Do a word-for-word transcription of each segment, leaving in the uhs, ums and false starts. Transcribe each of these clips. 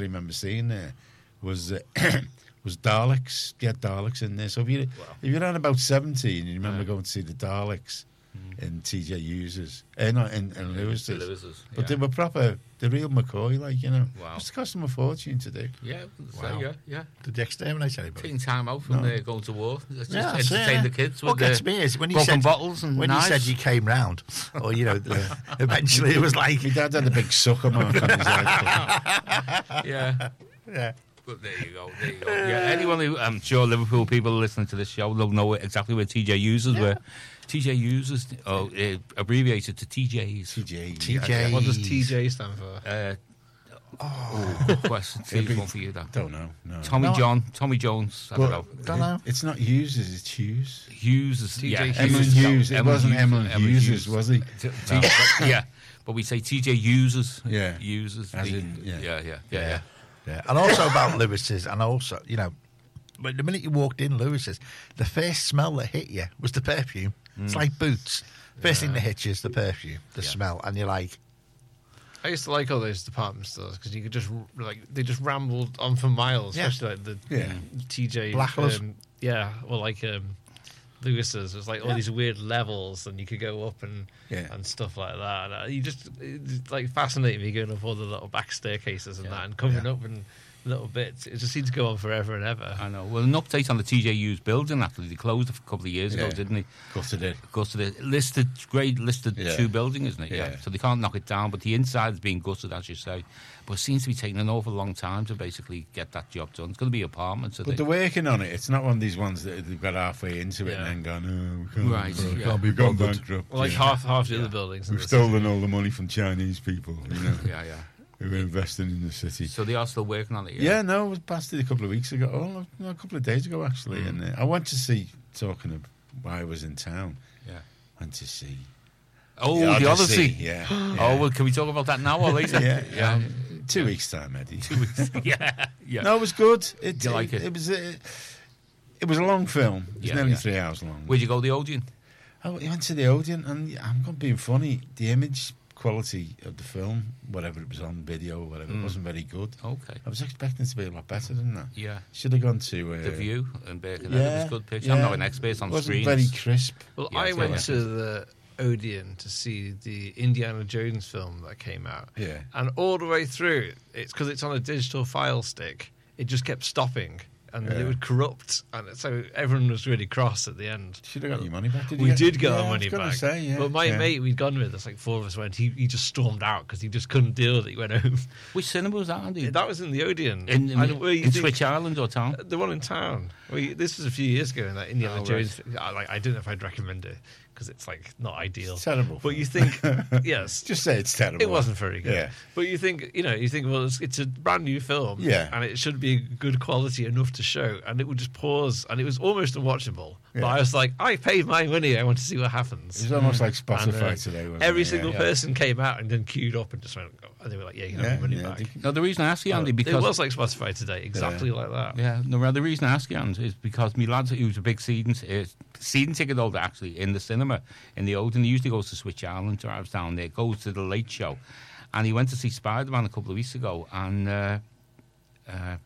remember seeing there was uh, was Daleks. Get Daleks in there. So if you wow. if you're around about seventeen, you remember yeah. going to see the Daleks mm. in T J Hughes's, uh, not in, in Lewis's. Lewis's. But yeah. they were proper, the real McCoy, like, you know. Wow. It must cost them a fortune to do. Yeah, wow. yeah, yeah. Did they exterminate anybody? Taking time out from No. there, going to war. Let's just Yeah, that's it, entertain yeah. the kids What with gets the me is when you broken said bottles and when knives. you said you came round, or you know, the, eventually it was like, My dad had a big sucker mark on his head. yeah. yeah. But there you go, there you go. Yeah, anyone who, I'm sure Liverpool people listening to this show will know exactly where T J Hughes's Yeah. were. T J Hughes's, oh, uh, abbreviated to T J's. T J. T J. What does T J stand for? Uh, oh, good question. See, one for you, Dan. Don't know. No. Tommy No. John, Tommy Jones. I Well, don't know. Don't know. It's not Hughes's, it's Hughes. Hughes is T J yeah, Hughes. Emlyn Hughes. It wasn't Emlyn Emlyn Hughes's, was he? T- T- yeah, but we say T J Hughes's. Yeah. Hughes's. As the- in, yeah. yeah, yeah, yeah, yeah. Yeah, and also about Lewis's, and also, you know, but the minute you walked in Lewis's, the first smell that hit you was the perfume. Mm. It's like boots. First thing that hits you is the perfume, the Yeah. smell, and you're like, I used to like all those department stores because you could just like they just rambled on for miles, Yeah. especially like the Yeah. T J, Blacklows. um, yeah, or like um, Lewis's. It was like all Yeah. these weird levels, and you could go up and Yeah. and stuff like that. And uh, you just it's like fascinating me going up all the little back staircases and Yeah. that, and coming Yeah. up and little bits. It just seemed to go on forever and ever. I know. Well, an update on the T J Hughes building, actually. They closed a couple of years ago, Yeah. didn't they? Gutted it. Gutted it. Listed, grade listed Yeah. two building, isn't it? Yeah. Yeah. So they can't knock it down, but the inside is being gutted, as you say. But it seems to be taking an awful long time to basically get that job done. It's going to be apartments. I But think. they're working on it. It's not one of these ones that they've got halfway into it Yeah. and then gone, oh, we can't, Right, we yeah. can't be gone bankrupt. Well, like Yeah. half half the other buildings. in We've the city. stolen all the money from Chinese people, you know, Yeah, yeah. who were investing in the city. So they are still working on it. Yeah, no, I was past it a couple of weeks ago. Oh, no, a couple of days ago, actually. Mm. And uh, I went to see, talking of why I was in town, Yeah. went to see. Oh, The the Odyssey, Odyssey. yeah. Oh, Yeah. well, can we talk about that now or later? Yeah, yeah. um, two weeks' time, Eddie. Two weeks. yeah, yeah. No, it was good. It, Do you like it? It was a, it was a long film. It was Yeah, nearly yeah. three hours long. Where'd you go, the Odeon? I went to the Odeon, and I'm not being funny. The image quality of the film, whatever it was on video or whatever, Mm. it wasn't very good. Okay. I was expecting it to be a lot better than that. Yeah. Should have gone to uh, The View and Birkenhead. Yeah, It was a good picture. yeah. I'm not an expert on It wasn't screens. very crisp. Well, Yeah, I it's went all to the Odeon to see the Indiana Jones film that came out. Yeah. And all the way through, it's because it's on a digital file stick, it just kept stopping and then Yeah. it would corrupt. And so everyone was really cross at the end. Should have got your money back. Did you We get- did get yeah, our I was money gonna back. Say, yeah, but my yeah. mate we'd gone with, there's like four of us went, he, he just stormed out because he just couldn't deal with it. He went home. Which cinema was that, Andy? That was in the Odeon. in in, And where you in think- Switch Island or town? The one in town. Well, you- this was a few years ago, and that Indiana Oh, Jones. I, like, I don't know if I'd recommend it because it's like not ideal. It's terrible. But you think, yes, Just say it's terrible. it wasn't very good. Yeah. But you think, you know, you think, well, it's, it's a brand new film, Yeah. and it should be good quality enough to show, and it would just pause, and it was almost unwatchable. But Yeah. I was like, I paid my money, I want to see what happens. It was almost like Spotify And, uh, today. Wasn't Every it? single yeah. person came out and then queued up and just went, and they were like, yeah, you can have Yeah, your money yeah, back. they- No, the reason I ask you, Andy, It because was like Spotify today, exactly like that. yeah, no, well, the reason I ask you, Andy, is because my lad, who's a big season uh, season ticket holder, actually in the cinema in the Odeon, he usually goes to Switch Island, drives down there, goes to the Late Show, and he went to see Spider-Man a couple of weeks ago, and uh, uh,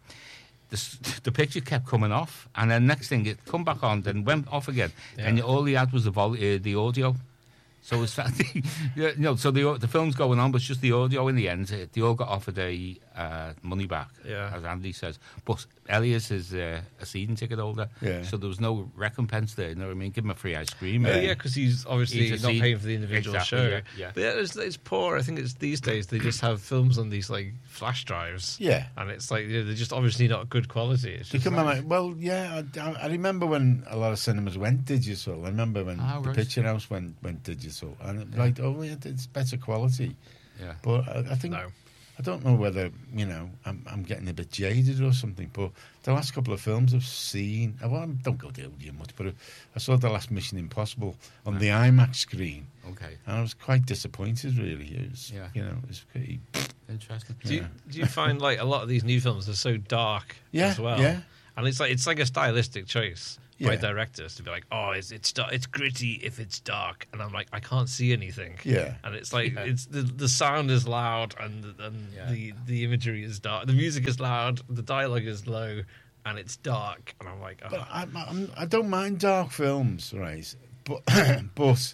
the, the picture kept coming off, and then next thing it come back on, then went off again, and all he had was the vol- uh, the audio. So it's you know, so the the film's going on, but it's just the audio in the end. Uh, They all got offered a uh, money back, Yeah. as Andy says. But Elias is uh, a season ticket holder, Yeah. so there was no recompense there. You know what I mean? Give him a free ice cream. Oh, uh, yeah, because he's obviously He's a not seed- paying for the individual Exactly, show. yeah, yeah. But yeah, it's, it's poor. I think it's these days they just have films on these like flash drives. Yeah. and it's like yeah, they're just obviously not good quality. It's They just come like- out, well, yeah, I, I remember when a lot of cinemas went digital. I remember when Ah, the right. Picture House went, went digital. And it, like, oh, yeah, it's better quality. yeah. But I, I think, No. I don't know whether, you know, I'm, I'm getting a bit jaded or something, but the last couple of films I've seen, I well, don't go there much, but I saw the last Mission Impossible on the IMAX screen, Okay, and I was quite disappointed, really. It was, Yeah. you know, it was pretty... interesting. Do you, Yeah. do you find like a lot of these new films are so dark Yeah, as well? yeah. And it's like it's like a stylistic choice by Yeah. directors to be like, oh, it's it's dar- it's gritty if it's dark, and I'm like, I can't see anything. Yeah. and it's like Yeah. it's the the sound is loud, and and Yeah. the the imagery is dark. The music is loud, the dialogue is low, and it's dark, and I'm like, oh. But I, I'm, I don't mind dark films, right? But but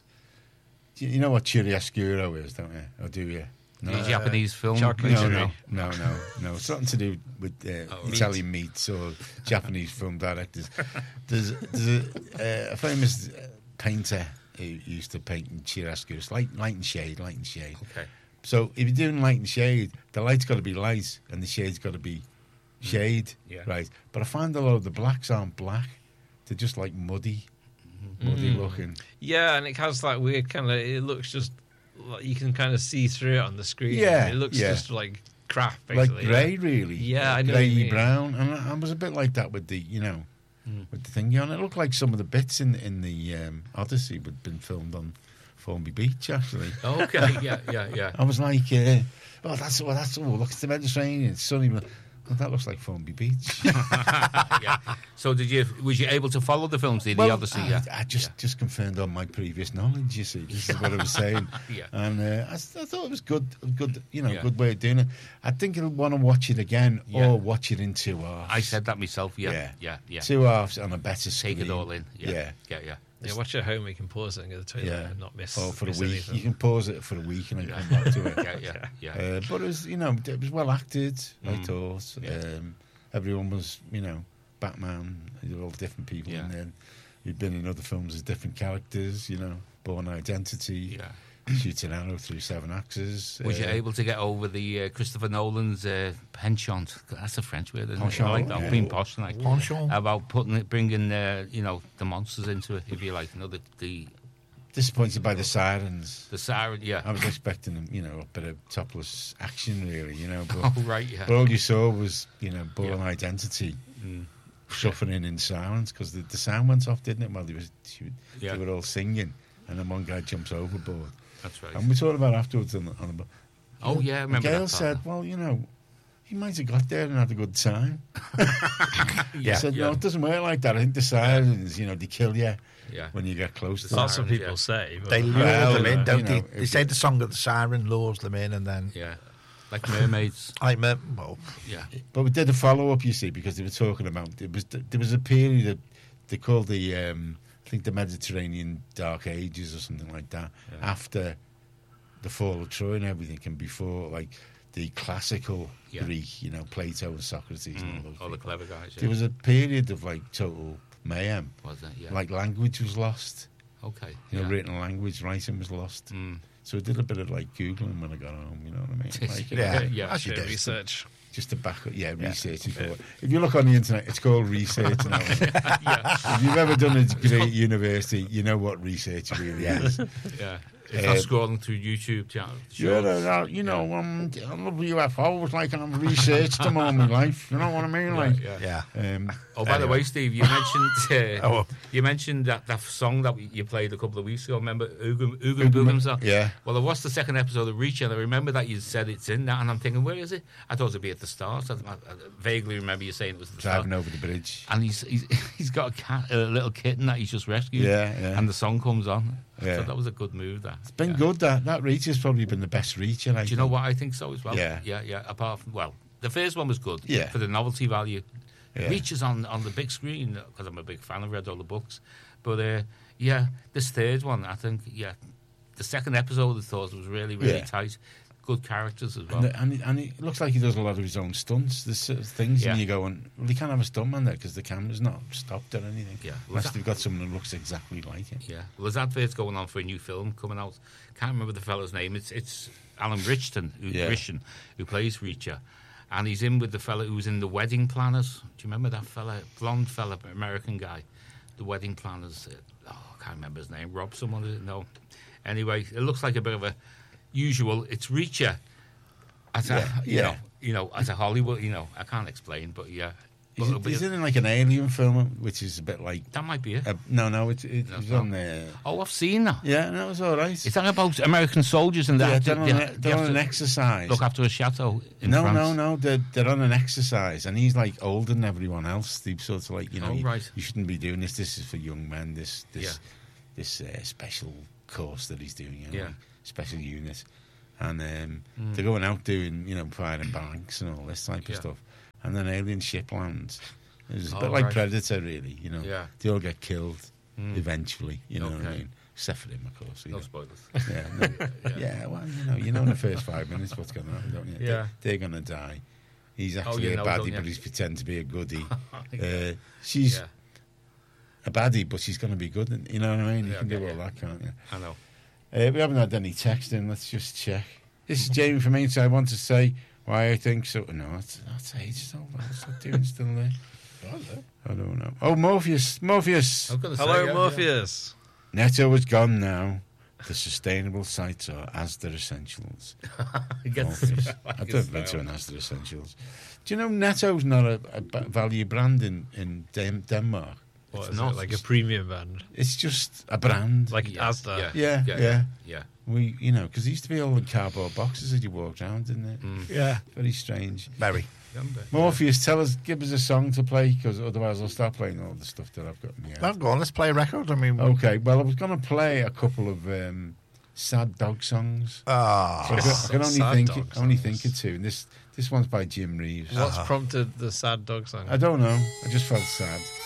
you know what chiaroscuro is, don't you? Or do you? The Japanese film. No, charcuterie. no, no, no, no. It's nothing to do with uh, Oh, Italian meats or Japanese film directors. There's, there's a, uh, a famous uh, painter who used to paint in chiaroscuro. It's light, light and shade, light and shade. Okay. So if you're doing light and shade, the light's got to be light and the shade's got to be shade, Yeah. right? But I find a lot of the blacks aren't black; they're just like muddy, muddy looking. Yeah, and it has that weird kind of. It looks just like you can kind of see through it on the screen. Yeah, it looks yeah. just like crap, Like basically. grey, really. Yeah, I know what you grey mean. brown, and I, I was a bit like that with the, you know, with the thing on. It looked like some of the bits in in the um, Odyssey had been filmed on Formby Beach. Actually, Okay. Yeah. Yeah. Yeah. I was like, uh, oh, that's well, that's oh, look, it's the Mediterranean, it's sunny. But, well, that looks like Formby Beach. Yeah. So did you? Was you able to follow the films? The, the Well, Odyssey. I, Yeah. I just just confirmed on my previous knowledge. You see, this is what I was saying. Yeah. And uh, I, s- I thought it was good, a good, you know, Yeah. good way of doing it. I think I'll want to watch it again Yeah. or watch it in two halves. I said that myself. Yeah. Yeah. Yeah. Yeah. two halves on a better screen. Take it all in. Yeah. Yeah. Yeah. Yeah. Yeah, watch it at home. You can pause it and go to the toilet Yeah. and not miss. Or for a miss week, anything. you can pause it for a week and then Yeah. come back to it. Yeah. Yeah. Yeah. Uh, but it was, you know, it was well acted. I Mm. thought. Yeah. Um, everyone was, you know, Batman. They were all different people Yeah. in there. You'd been in other films as different characters. You know, Born Identity. Yeah. Shooting arrow through seven axes. Was you uh, able to get over the uh, Christopher Nolan's uh, penchant? That's a French word, isn't Penchant, it? I like that. yeah. Being posh, like Penchant. about putting it, bringing uh, you know the monsters into it, if you like. You know the the, disappointed by the sirens? the siren. Yeah. I was expecting, you know, a bit of topless action, really. You know, but, Oh right. Yeah. but all you saw was, you know, Born Yeah. Identity Mm. suffering in silence because the, the sound went off, didn't it? While they was she, Yeah. they were all singing, and then one guy jumps overboard. That's right. And we talked about afterwards on the, on the Oh yeah, I remember Gail that part. said, "Well, you know, he might have got there and had a good time." Yeah. I said, yeah. "No, it doesn't work like that. I think the sirens, you know, they kill you Yeah. when you get close to The them." That's what Sirens, people yeah. say. But They lure Well, them in, uh, don't you they? know, They if say it- the song that the siren lures them in, and then Yeah. Like mermaids. I mean, well, Yeah. But we did a follow up, you see, because they were talking about it was there was a period that they called the um, I think the Mediterranean Dark Ages or something like that Yeah. after the fall of Troy and everything, and before like the classical Yeah. Greek, you know, Plato and Socrates and all Mm. those. All the people. clever guys. Yeah. There was a period of like total mayhem, Was it? Yeah. like language was lost. okay. You know, yeah. written language, writing was lost. Mm. So I did a bit of like googling when I got home. You know what I mean? Like, yeah, Yeah. as you Bit do. of research. just to back up, yeah, researching for it. If you look on the internet, it's called research now. yeah. If you've ever done a degree at university, you know what research really is. Yeah. It's Uh, not scrolling through YouTube channels. Yeah, no, no, you know, um, I love U F Os, like, and I've researched them all my life. You know what I mean? Like, yeah. Yeah. um, Oh, by the anyway. way, Steve, you mentioned uh, Oh, well. you mentioned that, that song that we, you played a couple of weeks ago. Remember Ugum Ugum Boogum song? Yeah. Well, I watched the second episode of Reach, and I remember that you said it's in that, and I'm thinking, where is it? I thought it'd be at the start. I, I, I vaguely remember you saying it was at the Driving start. over the bridge. And he's, he's he's got a cat, a little kitten that he's just rescued. Yeah, yeah. And the song comes on. Yeah. So that was a good move. That It's been yeah. good, that. That reach has probably been the best reach. And I Do you know what I think so as well? Yeah. yeah, yeah. Apart from well, the first one was good. Yeah. For the novelty value. Yeah. Reaches on on the big screen because I'm a big fan. I've read all the books, but uh, yeah, this third one, I think, yeah, the second episode I thought was really really Yeah. tight. Good characters as well. And, the- and, he- and it looks like he does a lot of his own stunts. There's sort of things, Yeah. and you go, and well, he can't have a stuntman there because the camera's not stopped or anything. Yeah. Unless they've got someone who looks exactly like him. Yeah, well, there's adverts going on for a new film coming out. Can't remember the fellow's name. It's it's Alan Richton, who, Yeah. Richton, who plays Reacher, and he's in with the fella who was in The Wedding Planners. Do you remember that fella, blonde fella, American guy, The Wedding Planners? Uh, oh, I can't remember his name. Rob, someone is it? No. Anyway, it looks like a bit of a usual. It's Reacher. As a, Yeah, you yeah. know, you know, as a Hollywood, you know, I can't explain, but yeah, He's, But- but- he's in like an alien film, which is a bit like. That might be it. Uh, no, no, it, it, That's it's not- on there. Oh, I've seen that. Yeah, no, it was all right. Is that about American soldiers and yeah, that? they're on, they, a- they they're have on an to exercise. look after a chateau in no, France? no, no. They're they're on an exercise, and he's like older than everyone else. They sort of like, you know, Oh, you, right. you shouldn't be doing this. This is for young men. This this Yeah. this uh, special course that he's doing. You know, Yeah. like special unit, and um, Mm. they're going out doing, you know, firing banks and all this type Yeah. of stuff. And then alien ship lands. It was a bit Oh, like right. Predator, really. You know, Yeah. they all get killed Mm. eventually. You know what I Okay. mean? Except for him, of course. you No know. spoilers. Yeah, no, yeah. Well, you know, you know in the first five minutes what's going to happen, don't you? They- Yeah. they're going to die. He's actually you a know, don't baddie, you? but he's pretending to be a goodie. Yeah. uh, she's Yeah. a baddie, but she's going to be good. and- You know what I mean? You Yeah, can do okay, all yeah. that, can't you? I know. Uh, we haven't had any texting. Let's just check. This is Jamie from Mainz. I want to say why I think so. No, that's, that's ages old. What's that doing still there? I don't know. Oh, Morpheus. Morpheus. I was gonna say, Hello, yeah, Morpheus. Netto is gone now. The sustainable sites are Asda Essentials. yeah. He gets- Morpheus. I I've guess never been to so. an Asda Essentials. Do you know Netto's not a, a ba- value brand in, in Den- Denmark? What It's is not. it, like a premium band? It's just a brand. Like Yeah, Asda? yeah. yeah, yeah. yeah, yeah. We, you know, because there used to be all the cardboard boxes that you walked around, didn't it? Mm. Yeah. Very strange. Very. Morpheus, tell us, give us a song to play, because otherwise I'll start playing all the stuff that I've got in my Well, head. go on, let's play a record. I mean, Okay, well, I was going to play a couple of um, sad dog songs. ah, So I, can, I can only Sad think, dog only songs. think of two. And this, this one's by Jim Reeves. What's Uh-huh. prompted the sad dog song? I don't know. I just felt sad.